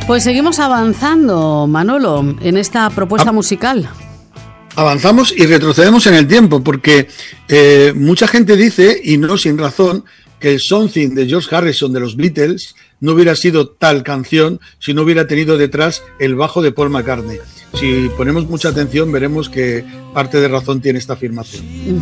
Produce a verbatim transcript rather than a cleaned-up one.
Pues seguimos avanzando, Manolo, en esta propuesta ah. musical. Avanzamos y retrocedemos en el tiempo, porque eh, mucha gente dice, y no sin razón, que el Something de George Harrison de los Beatles no hubiera sido tal canción si no hubiera tenido detrás el bajo de Paul McCartney. Si ponemos mucha atención veremos que parte de razón tiene esta afirmación.